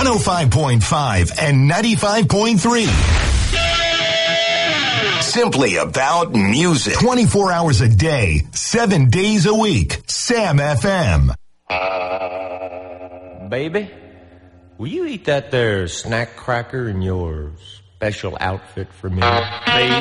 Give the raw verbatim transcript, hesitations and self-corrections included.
one oh five point five and ninety-five point three. Simply about music. twenty-four hours a day, seven days a week. Sam F M. Uh, baby, will you eat that there snack cracker in your special outfit for me? Baby.